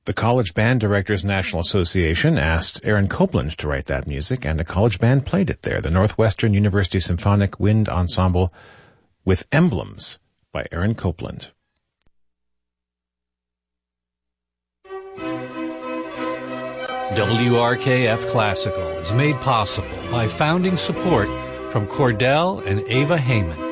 The College Band Directors National Association asked Aaron Copland to write that music, and a college band played it there, the Northwestern University Symphonic Wind Ensemble with Emblems by Aaron Copland. WRKF Classical is made possible by founding support from Cordell and Ava Heyman.